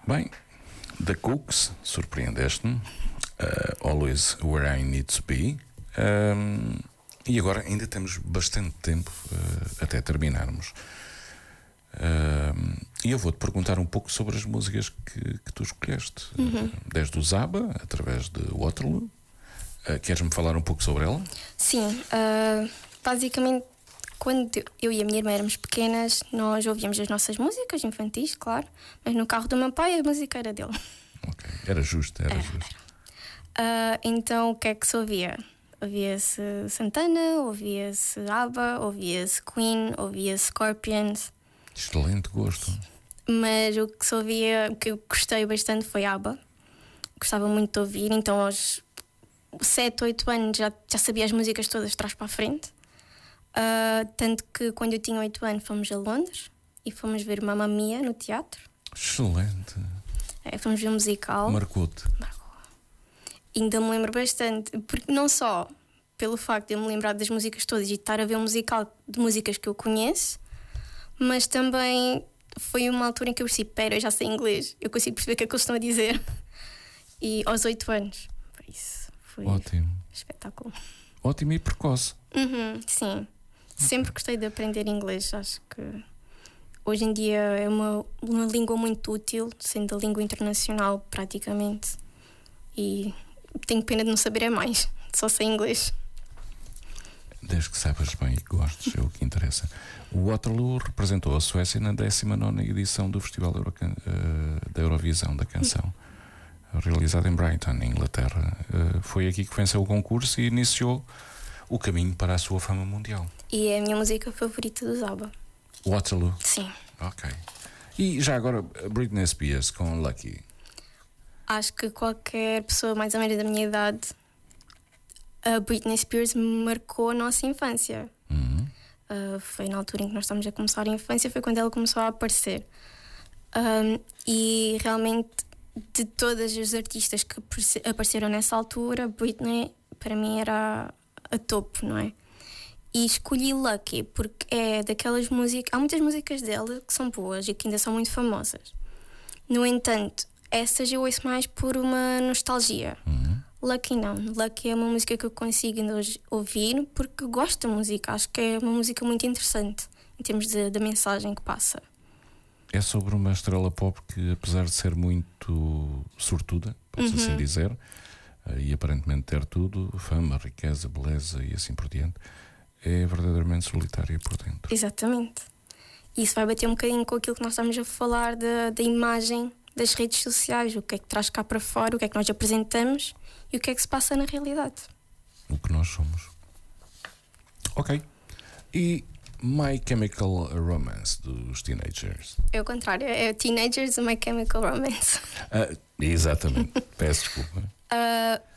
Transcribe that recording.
Bem, The Cooks, surpreendeste-me. Always Where I Need to Be. E agora ainda temos bastante tempo até terminarmos. E eu vou-te perguntar um pouco sobre as músicas que tu escolheste. Desde o Zaba, através de Waterloo. Queres-me falar um pouco sobre ela? Sim, basicamente, quando eu e a minha irmã éramos pequenas, nós ouvíamos as nossas músicas infantis, claro, mas no carro do meu pai a música era dele. Ok, era justo. Então o que é que se ouvia? Ouvia-se Santana, ouvia-se ABBA, ouvia-se Queen, ouvia-se Scorpions. Excelente gosto. Mas o que se ouvia, o que eu gostei bastante foi ABBA. Gostava muito de ouvir, então aos 7, 8 anos já sabia as músicas todas de trás para a frente. Tanto que quando eu tinha 8 anos fomos a Londres e fomos ver Mamma Mia no teatro. Excelente. Fomos ver um musical. Marcou-te. Ainda me lembro bastante, porque não só pelo facto de eu me lembrar das músicas todas e estar a ver um musical de músicas que eu conheço, mas também foi uma altura em que eu percebi, eu já sei inglês, eu consigo perceber o que é que eles estão a dizer. E aos 8 anos, por isso foi ótimo. Espetáculo. Ótimo e precoce. Sim, sempre gostei de aprender inglês, acho que hoje em dia é uma língua muito útil, sendo a língua internacional praticamente, e tenho pena de não saber mais, só sei inglês. Desde que saibas bem e que gostes, é o que interessa. O Waterloo representou a Suécia na 19ª edição do Festival da Eurovisão da Canção, realizado em Brighton, na Inglaterra. Foi aqui que venceu o concurso e iniciou o caminho para a sua fama mundial. E é a minha música favorita do ABBA. Waterloo? Sim. Ok. E já agora, Britney Spears com Lucky? Acho que qualquer pessoa mais ou menos da minha idade, a Britney Spears marcou a nossa infância. Foi na altura em que nós estávamos a começar a infância, foi quando ela começou a aparecer. E realmente, de todas as artistas que apareceram nessa altura, Britney para mim era a topo, não é? E escolhi Lucky porque é daquelas músicas. Há muitas músicas dela que são boas e que ainda são muito famosas. No entanto, essas eu ouço mais por uma nostalgia. Lucky não. Lucky é uma música que eu consigo ainda hoje ouvir porque gosto da música. Acho que é uma música muito interessante em termos da mensagem que passa. É sobre uma estrela pop que, apesar de ser muito sortuda, posso assim dizer, e aparentemente ter tudo, fama, riqueza, beleza e assim por diante, é verdadeiramente solitária por dentro. Exatamente. Isso vai bater um bocadinho com aquilo que nós estamos a falar da imagem das redes sociais, o que é que traz cá para fora, o que é que nós apresentamos e o que é que se passa na realidade. O que nós somos. Ok. E My Chemical Romance dos Teenagers? É o contrário, é Teenagers e My Chemical Romance. Exatamente. Peço desculpa.